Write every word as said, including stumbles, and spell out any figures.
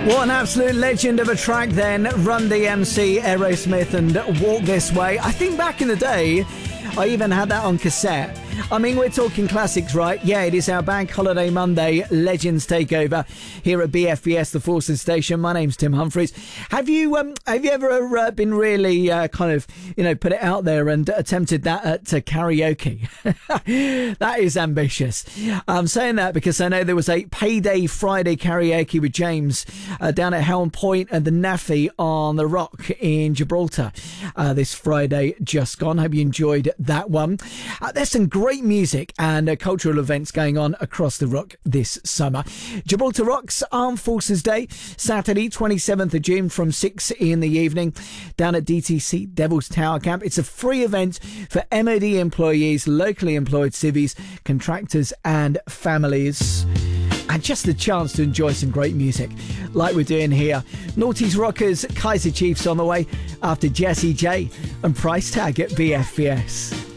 What an absolute legend of a track then. Run D M C, Aerosmith and Walk This Way. I think back in the day, I even had that on cassette. I mean, we're talking classics, right? Yeah, it is our Bank Holiday Monday Legends Takeover here at B F B S, the Forces Station. My name's Tim Humphries. Have you um, have you ever uh, been really uh, kind of, you know, put it out there and attempted that at uh, karaoke? That is ambitious. I'm saying that because I know there was a Payday Friday karaoke with James uh, down at Helm Point and the Naffy on the Rock in Gibraltar uh, this Friday just gone. Hope you enjoyed that one. Uh, there's some great Great music and uh, cultural events going on across the Rock this summer. Gibraltar Rock's Armed Forces Day, Saturday, twenty-seventh of June from six in the evening, down at D T C Devil's Tower Camp. It's a free event for M O D employees, locally employed civvies, contractors and families. And just a chance to enjoy some great music like we're doing here. Naughty's Rockers, Kaiser Chiefs on the way after Jessie J and Price Tag at B F B S.